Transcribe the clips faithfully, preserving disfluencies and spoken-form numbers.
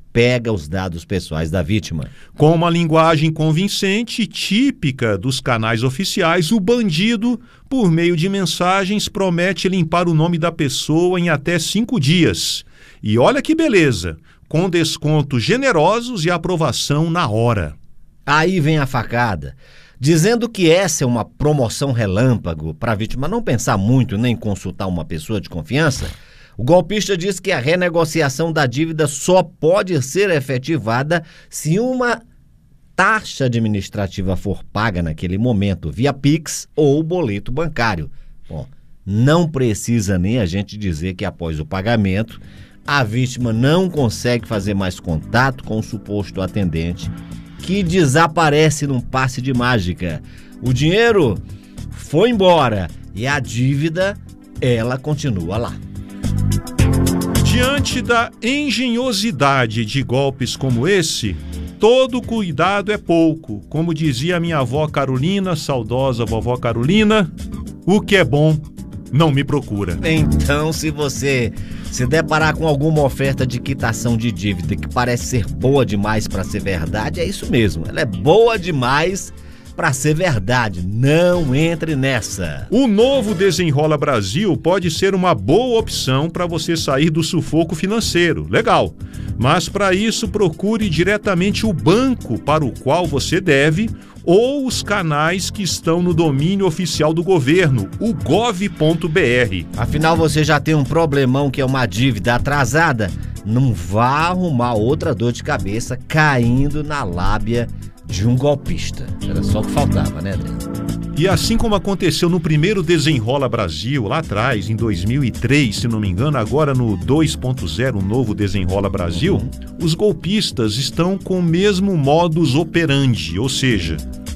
pega os dados pessoais da vítima. Com uma linguagem convincente, típica dos canais oficiais, o bandido, por meio de mensagens, promete limpar o nome da pessoa em até cinco dias. E olha que beleza, com descontos generosos e aprovação na hora. Aí vem a facada, dizendo que essa é uma promoção relâmpago para a vítima não pensar muito nem consultar uma pessoa de confiança. O golpista diz que a renegociação da dívida só pode ser efetivada se uma taxa administrativa for paga naquele momento via Pix ou boleto bancário. Bom, não precisa nem a gente dizer que após o pagamento, a vítima não consegue fazer mais contato com o suposto atendente, que desaparece num passe de mágica. O dinheiro foi embora e a dívida, ela continua lá. Diante da engenhosidade de golpes como esse, todo cuidado é pouco. Como dizia minha avó Carolina, saudosa vovó Carolina, o que é bom não me procura. Então, se você se deparar com alguma oferta de quitação de dívida que parece ser boa demais para ser verdade, é isso mesmo. Ela é boa demais para ser verdade. Não entre nessa. O novo Desenrola Brasil pode ser uma boa opção para você sair do sufoco financeiro. Legal. Mas para isso procure diretamente o banco para o qual você deve ou os canais que estão no domínio oficial do governo, o gov ponto br. Afinal, você já tem um problemão que é uma dívida atrasada, não vá arrumar outra dor de cabeça caindo na lábia de um golpista. Era só o que faltava, né, André? E assim como aconteceu no primeiro Desenrola Brasil, lá atrás, em dois mil e três, se não me engano, agora no dois ponto zero, o novo Desenrola Brasil, uhum. Os golpistas estão com o mesmo modus operandi, ou seja,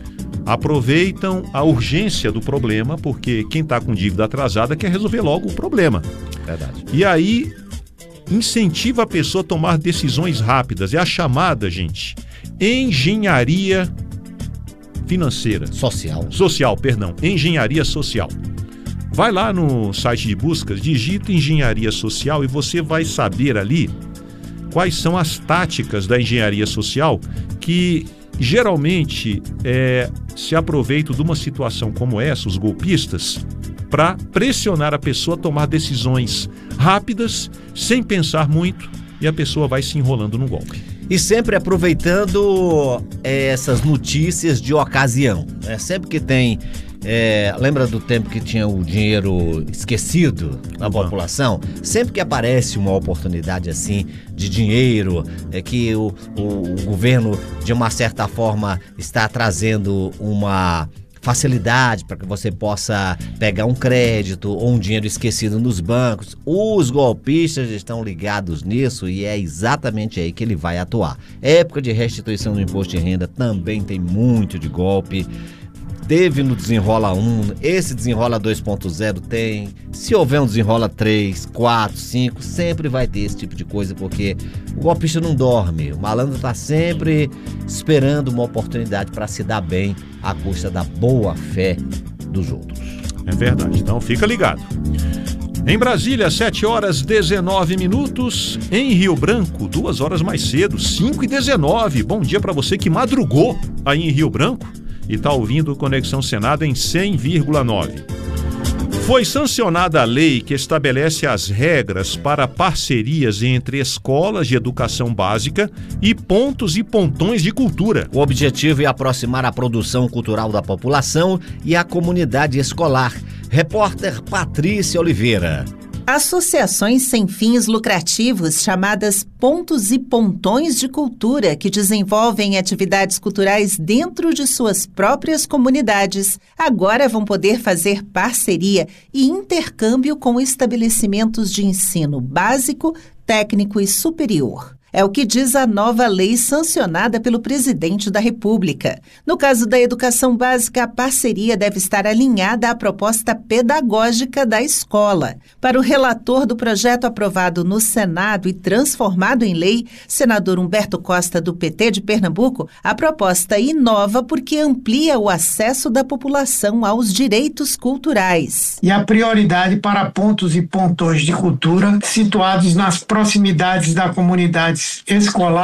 aproveitam a urgência do problema, porque quem está com dívida atrasada quer resolver logo o problema. Verdade. E aí, incentiva a pessoa a tomar decisões rápidas. É a chamada, gente, engenharia financeira. Social. Social, perdão. Engenharia social. Vai lá no site de buscas, digita engenharia social e você vai saber ali quais são as táticas da engenharia social que geralmente é, se aproveitam de uma situação como essa, os golpistas, para pressionar a pessoa a tomar decisões rápidas, sem pensar muito, e a pessoa vai se enrolando no golpe. E sempre aproveitando é, essas notícias de ocasião, né? Sempre que tem, é, lembra do tempo que tinha o dinheiro esquecido na uhum. população? Sempre que aparece uma oportunidade assim de dinheiro, é que o, o, o governo de uma certa forma está trazendo uma facilidade para que você possa pegar um crédito ou um dinheiro esquecido nos bancos. Os golpistas estão ligados nisso e é exatamente aí que ele vai atuar. Época de restituição do imposto de renda também tem muito de golpe. Teve no Desenrola um, esse Desenrola dois ponto zero tem. Se houver um Desenrola três, quatro, cinco, sempre vai ter esse tipo de coisa, porque o golpista não dorme. O malandro está sempre esperando uma oportunidade para se dar bem à custa da boa fé dos outros. É verdade, então fica ligado. Em Brasília, sete horas e dezenove minutos. Em Rio Branco, duas horas mais cedo, cinco e dezenove. Bom dia para você que madrugou aí em Rio Branco e está ouvindo Conexão Senado em cem vírgula nove. Foi sancionada a lei que estabelece as regras para parcerias entre escolas de educação básica e pontos e pontões de cultura. O objetivo é aproximar a produção cultural da população e a comunidade escolar. Repórter Patrícia Oliveira. Associações sem fins lucrativos, chamadas pontos e pontões de cultura, que desenvolvem atividades culturais dentro de suas próprias comunidades, agora vão poder fazer parceria e intercâmbio com estabelecimentos de ensino básico, técnico e superior. É o que diz a nova lei sancionada pelo presidente da República. No caso da educação básica, a parceria deve estar alinhada à proposta pedagógica da escola. Para o relator do projeto aprovado no Senado e transformado em lei, senador Humberto Costa, do P T de Pernambuco, a proposta inova porque amplia o acesso da população aos direitos culturais. E a prioridade para pontos e pontões de cultura situados nas proximidades da comunidade escolar